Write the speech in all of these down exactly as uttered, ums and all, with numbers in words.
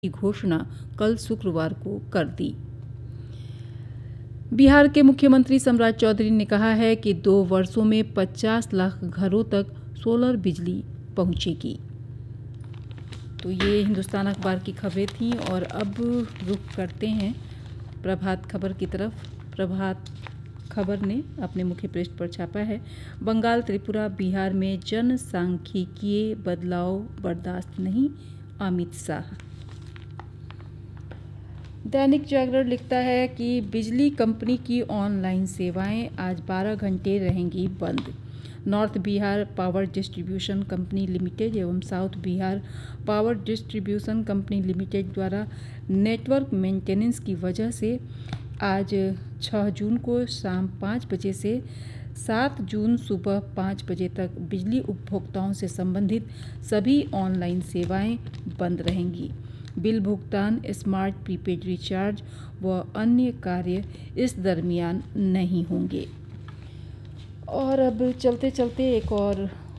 की घोषणा कल शुक्रवार को कर दी। बिहार के मुख्यमंत्री सम्राट चौधरी ने कहा है कि दो वर्षों में पचास लाख घरों तक सोलर बिजली पहुंचेगी। तो ये हिंदुस्तान अखबार की खबरें थीं और अब रुख करते हैं प्रभात खबर की तरफ। प्रभात खबर ने अपने मुख्य पृष्ठ पर छापा है, बंगाल, त्रिपुरा, बिहार में जनसांख्यिकीय बदलाव बर्दाश्त नहीं, अमित शाह। दैनिक जागरण लिखता है कि बिजली कंपनी की ऑनलाइन सेवाएं आज बारह घंटे रहेंगी बंद। North Bihar power distribution company limited एवं south Bihar power distribution company limited द्वारा नेटवर्क मेंटेनेंस की वजह से आज छह जून को शाम पाँच बजे से सात जून सुबह पाँच बजे तक बिजली उपभोक्ताओं से संबंधित सभी ऑनलाइन सेवाएं बंद रहेंगी। बिल भुगतान, स्मार्ट प्रीपेड रिचार्ज व अन्य कार्य इस दरमियान नहीं होंगे। और अब चलते चलते एक और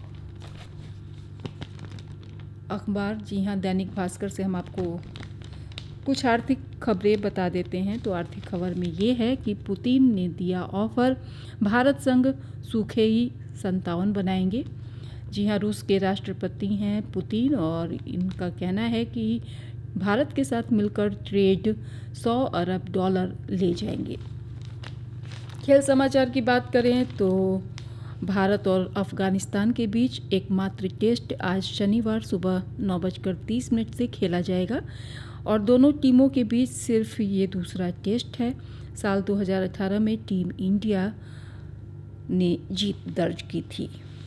अखबार, जी हाँ, दैनिक भास्कर से हम आपको कुछ आर्थिक खबरें बता देते हैं। तो आर्थिक खबर में ये है कि पुतिन ने दिया ऑफर, भारत संग सूखे ही संतावन बनाएंगे। जी हाँ, रूस के राष्ट्रपति हैं पुतिन और इनका कहना है कि भारत के साथ मिलकर ट्रेड सौ अरब डॉलर ले जाएंगे। खेल समाचार की बात करें तो भारत और अफगानिस्तान के बीच एकमात्र टेस्ट आज शनिवार सुबह नौ बजकर तीस मिनट से खेला जाएगा और दोनों टीमों के बीच सिर्फ ये दूसरा टेस्ट है। साल दो हज़ार अठारह में टीम इंडिया ने जीत दर्ज की थी।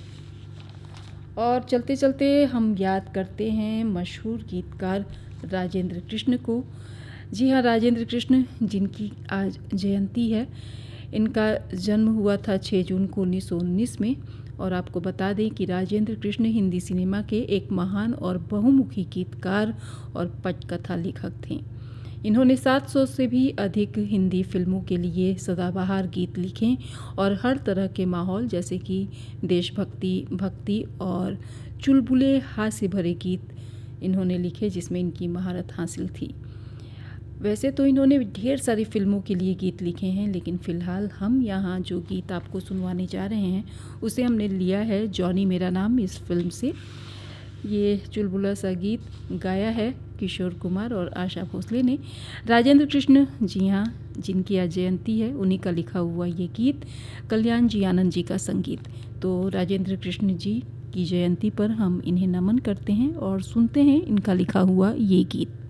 और चलते चलते हम याद करते हैं मशहूर गीतकार राजेंद्र कृष्ण को। जी हाँ, राजेंद्र कृष्ण जिनकी आज जयंती है, इनका जन्म हुआ था छह जून को उन्नीस सौ उन्नीस में। और आपको बता दें कि राजेंद्र कृष्ण हिंदी सिनेमा के एक महान और बहुमुखी गीतकार और पटकथा लेखक थे। इन्होंने सात सौ से भी अधिक हिंदी फिल्मों के लिए सदाबहार गीत लिखे और हर तरह के माहौल जैसे कि देशभक्ति, भक्ति और चुलबुले हास्य भरे गीत इन्होंने लिखे, जिसमें इनकी महारत हासिल थी। वैसे तो इन्होंने ढेर सारी फिल्मों के लिए गीत लिखे हैं, लेकिन फ़िलहाल हम यहाँ जो गीत आपको सुनवाने जा रहे हैं उसे हमने लिया है जॉनी मेरा नाम इस फिल्म से। ये चुलबुला सा गीत गाया है किशोर कुमार और आशा भोसले ने। राजेंद्र कृष्ण, जी हाँ, जिनकी आज जयंती है, उन्हीं का लिखा हुआ ये गीत, कल्याण जी आनंद जी का संगीत। तो राजेंद्र कृष्ण जी की जयंती पर हम इन्हें नमन करते हैं और सुनते हैं इनका लिखा हुआ ये गीत।